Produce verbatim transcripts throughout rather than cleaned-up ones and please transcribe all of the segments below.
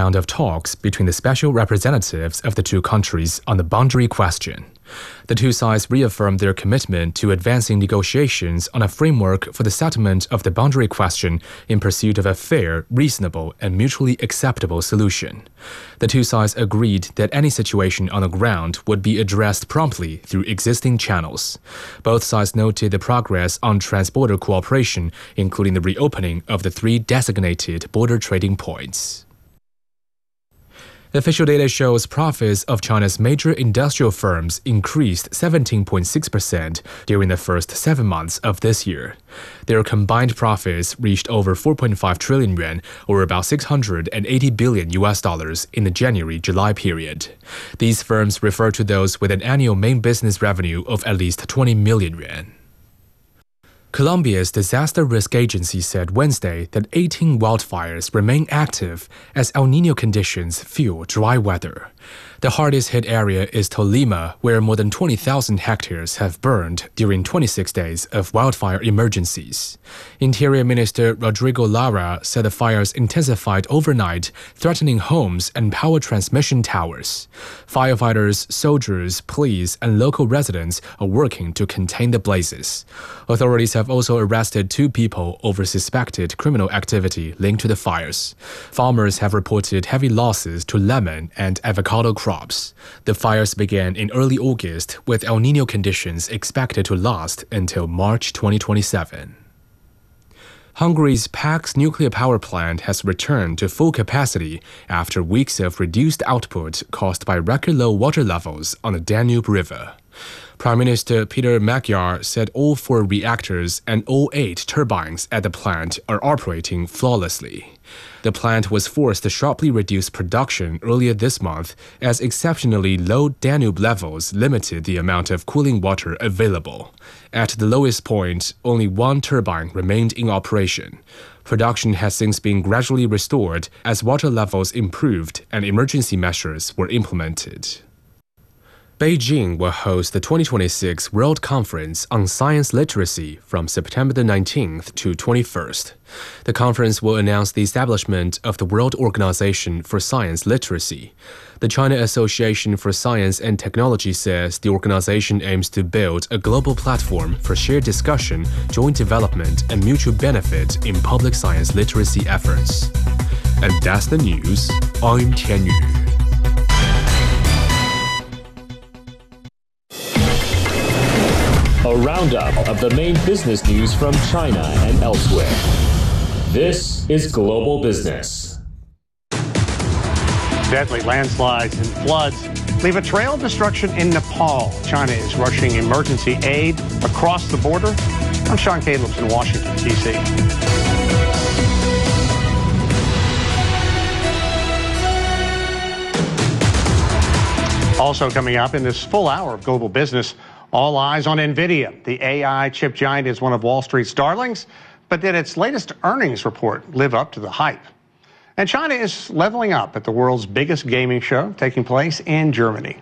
round of talks between the special representatives of the two countries on the boundary question. The two sides reaffirmed their commitment to advancing negotiations on a framework for the settlement of the boundary question in pursuit of a fair, reasonable, and mutually acceptable solution. The two sides agreed that any situation on the ground would be addressed promptly through existing channels. Both sides noted the progress on trans-border cooperation, including the reopening of the three designated border trading points. Official data shows profits of China's major industrial firms increased seventeen point six percent during the first seven months of this year. Their combined profits reached over four point five trillion yuan, or about six hundred eighty billion U S dollars in the January-July period. These firms refer to those with an annual main business revenue of at least twenty million yuan. Colombia's disaster risk agency said Wednesday that eighteen wildfires remain active as El Niño conditions fuel dry weather. The hardest hit area is Tolima, where more than twenty thousand hectares have burned during twenty-six days of wildfire emergencies. Interior Minister Rodrigo Lara said the fires intensified overnight, threatening homes and power transmission towers. Firefighters, soldiers, police, and local residents are working to contain the blazes. Authorities have also arrested two people over suspected criminal activity linked to the fires. Farmers have reported heavy losses to lemon and avocado crops. The fires began in early August, with El Niño conditions expected to last until March twenty twenty-seven. Hungary's Paks nuclear power plant has returned to full capacity after weeks of reduced output caused by record-low water levels on the Danube River. Prime Minister Peter Magyar said all four reactors and all eight turbines at the plant are operating flawlessly. The plant was forced to sharply reduce production earlier this month as exceptionally low Danube levels limited the amount of cooling water available. At the lowest point, only one turbine remained in operation. Production has since been gradually restored as water levels improved and emergency measures were implemented. Beijing will host the twenty twenty-six World Conference on Science Literacy from September the nineteenth to twenty-first. The conference will announce the establishment of the World Organization for Science Literacy. The China Association for Science and Technology says the organization aims to build a global platform for shared discussion, joint development, and mutual benefit in public science literacy efforts. And that's the news. I'm Tian Yu. A roundup of the main business news from China and elsewhere. This is Global Business. Deadly landslides and floods leave a trail of destruction in Nepal. China is rushing emergency aid across the border. I'm Sean Calebs in Washington, D C Also coming up in this full hour of Global Business, all eyes on NVIDIA. The A I chip giant is one of Wall Street's darlings, but did its latest earnings report live up to the hype? And China is leveling up at the world's biggest gaming show taking place in Germany.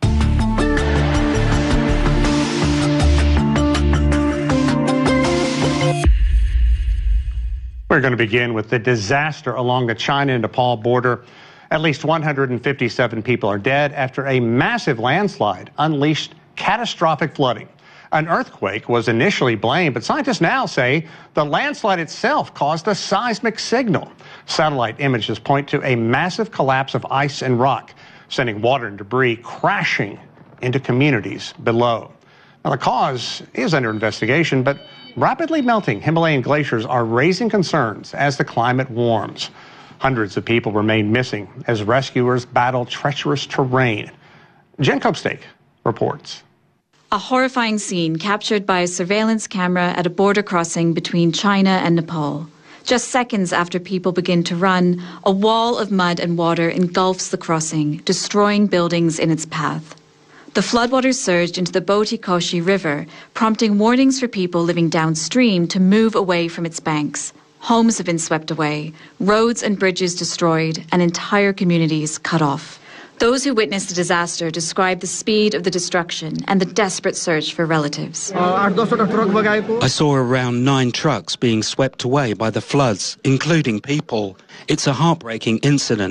We're going to begin with the disaster along the China and Nepal border. At least one hundred fifty-seven people are dead after a massive landslide unleashed catastrophic flooding. An earthquake was initially blamed, but scientists now say the landslide itself caused a seismic signal. Satellite images point to a massive collapse of ice and rock, sending water and debris crashing into communities below. Now, the cause is under investigation, but rapidly melting Himalayan glaciers are raising concerns as the climate warms. Hundreds of people remain missing as rescuers battle treacherous terrain. Jen Kopstake reports. A horrifying scene captured by a surveillance camera at a border crossing between China and Nepal. Just seconds after people begin to run, a wall of mud and water engulfs the crossing, destroying buildings in its path. The floodwaters surged into the Boti Koshi River, prompting warnings for people living downstream to move away from its banks. Homes have been swept away, roads and bridges destroyed, and entire communities cut off. Those who witnessed the disaster described the speed of the destruction and the desperate search for relatives. I saw around nine trucks being swept away by the floods, including people. It's a heartbreaking incident.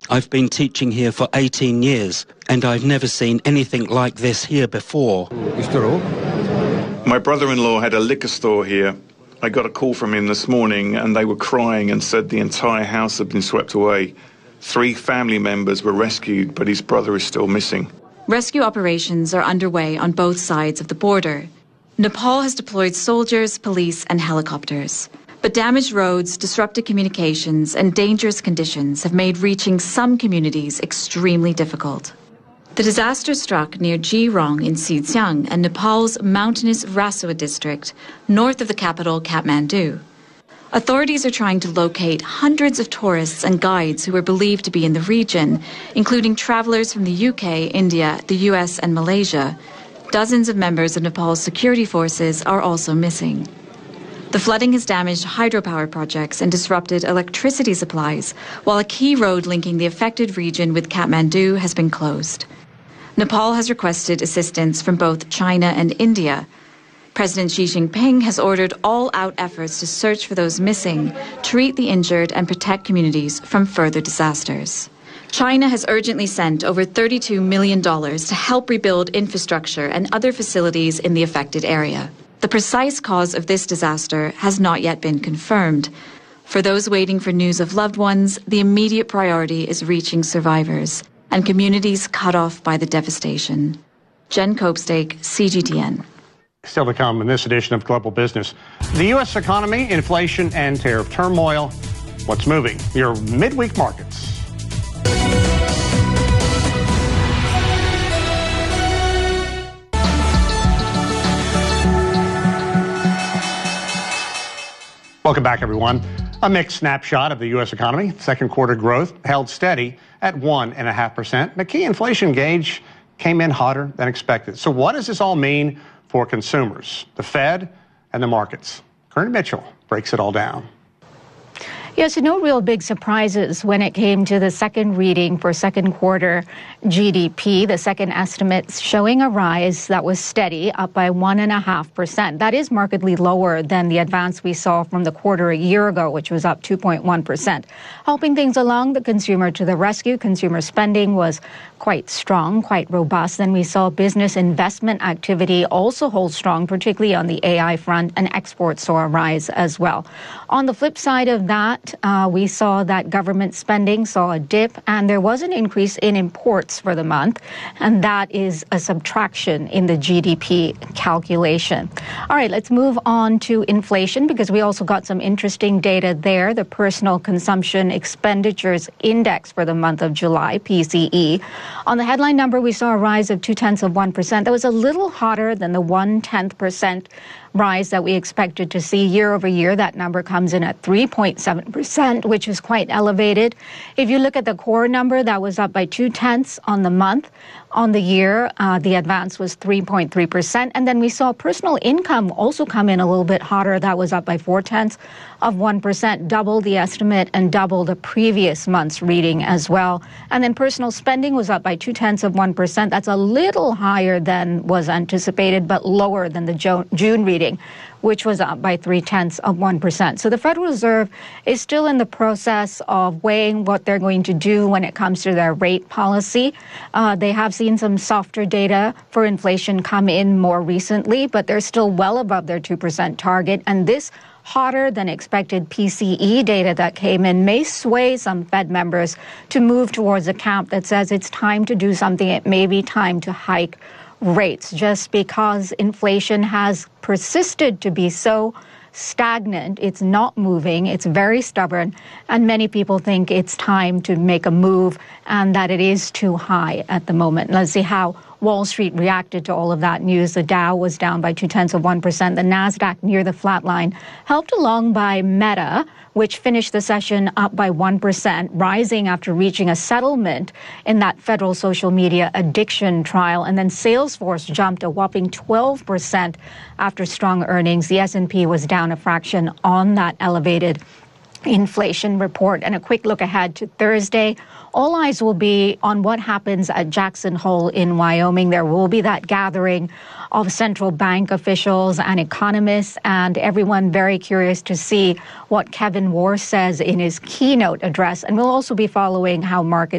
I've been teaching here for eighteen years, and I've never seen anything like this here before. My brother-in-law had a liquor store here. I got a call from him this morning, and they were crying and said the entire house had been swept away. Three family members were rescued, but his brother is still missing. Rescue operations are underway on both sides of the border. Nepal has deployed soldiers, police, and helicopters. But damaged roads, disrupted communications, and dangerous conditions have made reaching some communities extremely difficult. The disaster struck near Jirong in Xizang and Nepal's mountainous Rasua district, north of the capital, Kathmandu. Authorities are trying to locate hundreds of tourists and guides who are believed to be in the region, including travelers from the U K, India, the U S, and Malaysia. Dozens of members of Nepal's security forces are also missing. The flooding has damaged hydropower projects and disrupted electricity supplies, while a key road linking the affected region with Kathmandu has been closed. Nepal has requested assistance from both China and India. President Xi Jinping has ordered all-out efforts to search for those missing, treat the injured, and protect communities from further disasters. China has urgently sent over thirty-two million dollars to help rebuild infrastructure and other facilities in the affected area. The precise cause of this disaster has not yet been confirmed. For those waiting for news of loved ones, the immediate priority is reaching survivors and communities cut off by the devastation. Jen Copestake, C G T N. Still to come in this edition of Global Business. The U S economy, inflation, and tariff turmoil. What's moving? Your midweek markets. Welcome back, everyone. A mixed snapshot of the U S economy. Second quarter growth held steady at one point five percent. The key inflation gauge came in hotter than expected. So what does this all mean for consumers, the Fed, and the markets? Corinne Mitchell breaks it all down. Yes, no real big surprises when it came to the second reading for second quarter G D P. The second estimates showing a rise that was steady, up by one point five percent. That is markedly lower than the advance we saw from the quarter a year ago, which was up two point one percent. Helping things along, the consumer to the rescue. Consumer spending was quite strong, quite robust. Then we saw business investment activity also hold strong, particularly on the A I front, and exports saw a rise as well. On the flip side of that, uh, we saw that government spending saw a dip, and there was an increase in imports for the month, and that is a subtraction in the G D P calculation. All right, let's move on to inflation, because we also got some interesting data there. The Personal Consumption Expenditures Index for the month of July, P C E. On the headline number, we saw a rise of two-tenths of one percent. That was a little hotter than the one-tenth percent rise that we expected to see year over year. That number comes in at three point seven percent, which is quite elevated. If you look at the core number, that was up by two-tenths on the month. On the year, uh, the advance was three point three percent. And then we saw personal income also come in a little bit hotter. That was up by four-tenths of one percent, double the estimate and double the previous month's reading as well. And then personal spending was up by two-tenths of one percent. That's a little higher than was anticipated, but lower than the jo- June reading, which was up by three-tenths of one percent. So the Federal Reserve is still in the process of weighing what they're going to do when it comes to their rate policy. Uh, they have seen some softer data for inflation come in more recently, but they're still well above their two percent target. And this hotter than expected P C E data that came in may sway some Fed members to move towards a camp that says it's time to do something. It may be time to hike rates, just because inflation has persisted to be so stagnant. It's not moving. It's very stubborn. And many people think it's time to make a move and that it is too high at the moment. Let's see how Wall Street reacted to all of that news. The Dow was down by two-tenths of one percent. The NASDAQ near the flat line, helped along by Meta, which finished the session up by one percent, rising after reaching a settlement in that federal social media addiction trial. And then Salesforce jumped a whopping twelve percent after strong earnings. The S and P was down a fraction on that elevated inflation report. And a quick look ahead to Thursday. All eyes will be on what happens at Jackson Hole in Wyoming. There will be that gathering of central bank officials and economists, and everyone very curious to see what Kevin Warsh says in his keynote address. And we'll also be following how markets